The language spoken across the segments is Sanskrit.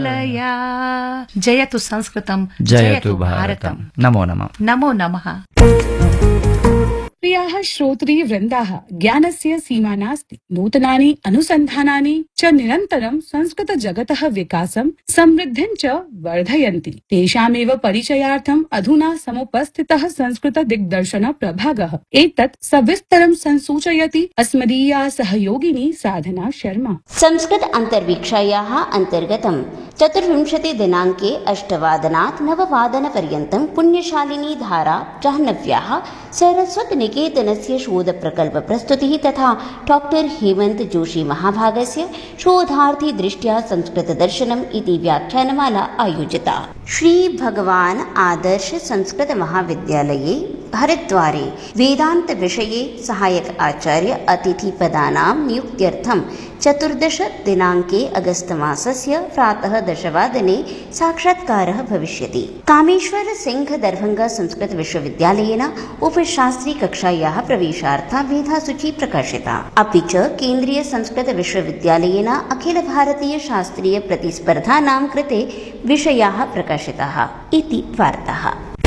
लया जयतु संस्कृतं जयतु भारतम्। नमो नमः। नमो नमः। प्रियाः श्रोत्री वृन्दाः, ज्ञानस्य सीमा नास्ति। नूतनानि अनुसन्धानानि च निरन्तरं संस्कृत जगतः विकासं समृद्धिं च वर्धयन्ति। तेषामेव परिचयार्थम् अधुना समुपस्थितः संस्कृत दिग्दर्शन प्रभागः। एतत् सविस्तरं संसूचयति अस्मदीया सहयोगिनी साधना शर्मा। संस्कृत अन्तर्वीक्षायाः अन्तर्गतं 24 दिनाङ्के 8 9 पुण्यशालिनी धारा जाह्नव्याः सरस्वत निकेतनस्य शोधप्रकल्प प्रस्तुतिः तथा डॉक्टर हेमंत जोशी महाभागस्य शोधार्थी दृष्ट्या संस्कृत दर्शनम् इति व्याख्यानमाला आयोजिता। श्री भगवान आदर्श संस्कृत महाविद्यालये हरिद्वारे वेदांत विषये सहायक आचार्य अतिथि पदानां नियुक्त्यर्थं 14 दिनाङ्के अगस्त मासस्य प्रातः 10 साक्षात्कारः भविष्यति। कामेश्वर सिंह दरभंगा संस्कृत विश्वविद्यालयेन उपशास्त्री कक्षायाः प्रवेशार्थं मेधासूची प्रकाशिता। अपि च केन्द्रीय संस्कृत विश्वविद्यालयेन अखिल भारतीय शास्त्रीय प्रतिस्पर्धानां कृते विषयाः प्रकाशिताः इति वार्ताः।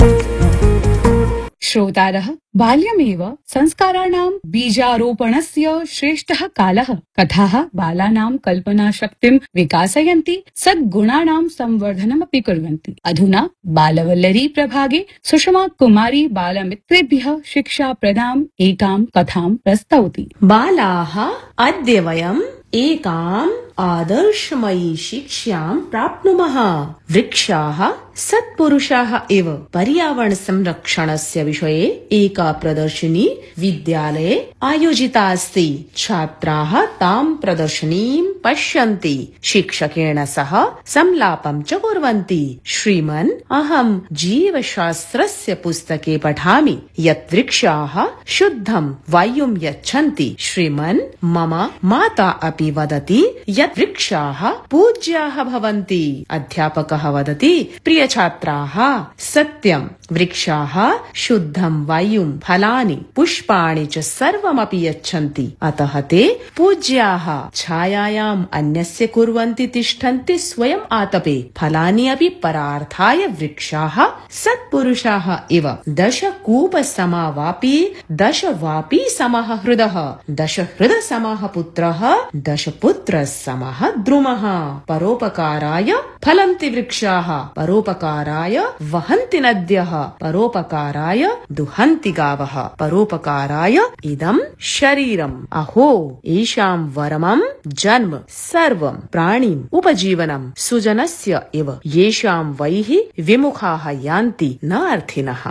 श्रोतारः, बाल्यमेव संस्काराणां बीजारोपणस्य श्रेष्ठः कालः। कथाः बालानां कल्पनाशक्तिं विकासयन्ति, सद्गुणानां संवर्धनमपि कुर्वन्ति। अधुना बालवल्लरी प्रभागे सुषमा कुमारी बालमित्रेभ्यः शिक्षाप्रदाम् एकां कथां प्रस्तौति। बालाः, अद्य वयम् एकाम् आदर्शमयी शिक्षां प्राप्नुमः। वृक्षाः सत्पुरुषाः एव। पर्यावरण संरक्षणस्य विषये एका प्रदर्शिनी विद्यालये आयोजिता अस्ति। छात्राः तां प्रदर्शनीं पश्यन्ति, शिक्षकेण सह संलापं च कुर्वन्ति। श्रीमन्, अहं जीवशास्त्रस्य पुस्तके पठामि यत् वृक्षाः शुद्धं वायुं यच्छन्ति। श्रीमन्, मम माता अपि वदति यत् वृक्षाः पूज्याः भवन्ति। अध्यापकः वदति, प्रिय छात्राः, सत्यं, वृक्षाः शुद्धं वायुं, फलानि, पुष्पाणि च सर्वमपि यच्छन्ति। अतः ते पूज्याः। छायायाम् अन्यस्य कुर्वन्ति तिष्ठन्ति स्वयम् आतपे। फलानि अपि परार्थाय वृक्षाः सत्पुरुषाः इव। 10 कूप समा वापी, 10 वापी समः हृदः, 10 हृद समः पुत्रः, 10 पुत्र समः द्रुमः। परोपकाराय फलन्ति वृक्षाः, परोपकाराय वहन्ति नद्यः, परोपकाराय दुहन्ति गावः, परोपकाराय इदं शरीरम्। अहो, एषां वरमं जन्म सर्वं प्राणिम् उपजीवनं सुजनस्य इव। येषां वैः विमुखाः यान्ति न अर्थिनः।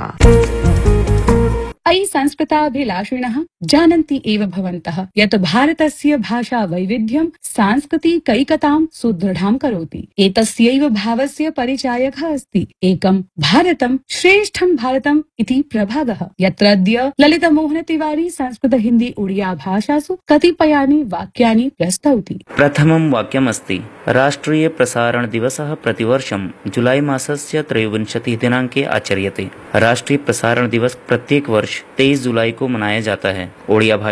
अयि संस्कृताभिलाषिणः, जानन्ति एव भवन्तः यत् भारतस्य भाषा वैविध्यं सांस्कृतिकैकतां सुदृढां करोति। एतस्यैव भावस्य परिचायकः अस्ति एकं भारतं श्रेष्ठं भारतम् इति प्रभागः, यत्र अद्य ललितमोहन तिवारी संस्कृत हिन्दी उड़िया भाषासु कतिपयानि वाक्यानि प्रस्तौति। प्रथमं वाक्यमस्ति, राष्ट्रीय प्रसारण दिवसः प्रतिवर्षं जुलाई मासस्य 23 दिनाङ्के आचर्यते। राष्ट्रीय प्रसारण दिवस प्रत्येक वर्ष 23 जुलाई को मनाया जाता है। ओडिया